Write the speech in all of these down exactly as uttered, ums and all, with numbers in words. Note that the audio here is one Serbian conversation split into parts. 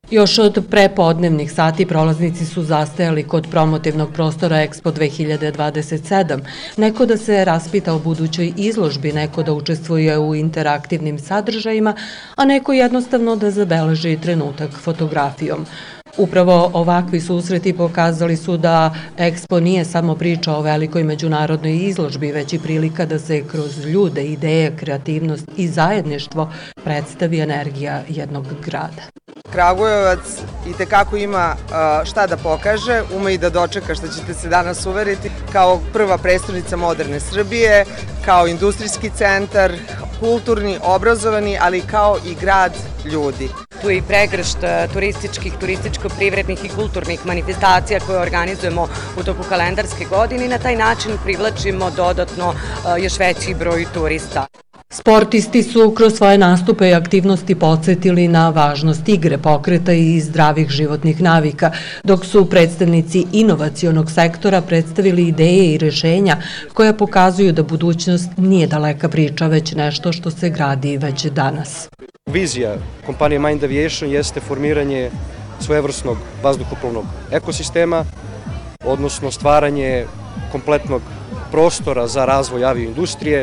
Još od prepodnevnih sati prolaznici su zastajali kod promotivnog prostora Expo dve hiljade dvadeset sedam. Neko da se raspita o budućoj izložbi, neko da učestvuje u interaktivnim sadržajima, a neko jednostavno da zabeleži trenutak fotografijom. Upravo ovakvi susreti pokazali su da Expo nije samo priča o velikoj međunarodnoj izložbi, već i prilika da se kroz ljude, ideje, kreativnost i zajedništvo predstavi energija jednog grada. Kragujevac itekako ima šta da pokaže, ume i da dočeka, što ćete se danas uveriti, kao prva prestonica moderne Srbije, kao industrijski centar, kulturni, obrazovani, ali kao i grad ljudi. Tu je i pregršt turističkih, turističko-privrednih i kulturnih manifestacija koje organizujemo u toku kalendarske godine i na taj način privlačimo dodatno još veći broj turista. Sportisti su kroz svoje nastupe i aktivnosti podsjetili na važnost igre, pokreta i zdravih životnih navika, dok su predstavnici inovacionog sektora predstavili ideje i rešenja koja pokazuju da budućnost nije daleka priča, već nešto što se gradi već danas. Vizija kompanije Mind Aviation jeste formiranje svojevrsnog vazduhoplovnog ekosistema, odnosno stvaranje kompletnog prostora za razvoj avioindustrije,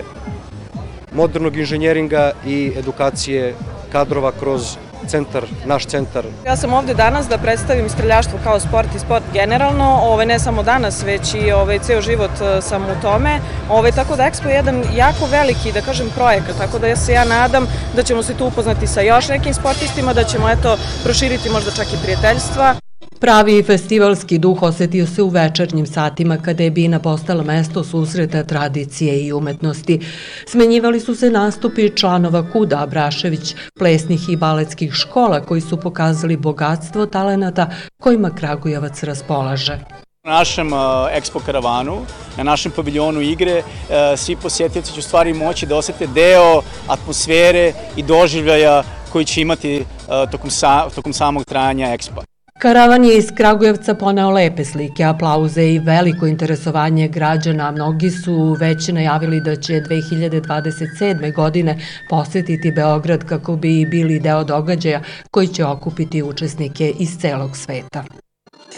modernog inženjeringa i edukacije kadrova kroz centar, naš centar. Ja sam ovde danas da predstavim streljaštvo kao sport i sport generalno, ove, ne samo danas, već i ove, ceo život sam u tome. Ove, tako da Expo je jedan jako veliki, da kažem, projekat, tako da ja se ja nadam da ćemo se tu upoznati sa još nekim sportistima, da ćemo eto proširiti možda čak i prijateljstva. Pravi festivalski duh osetio se u večernjim satima kada je Bina postala mesto susreta tradicije i umetnosti. Smenjivali su se nastupi članova KUD-a, Abrašević, plesnih i baletskih škola koji su pokazali bogatstvo talenata kojima Kragujevac raspolaže. Na našem Expo karavanu, na našem paviljonu igre, svi posjetioci će u stvari moći da osete deo atmosfere i doživljaja koji će imati tokom, sa, tokom samog trajanja Expo. Karavan je iz Kragujevca poneo lepe slike, aplauze i veliko interesovanje građana. Mnogi su već najavili da će dve hiljade dvadeset sedme. godine posetiti Beograd kako bi bili deo događaja koji će okupiti učesnike iz celog sveta.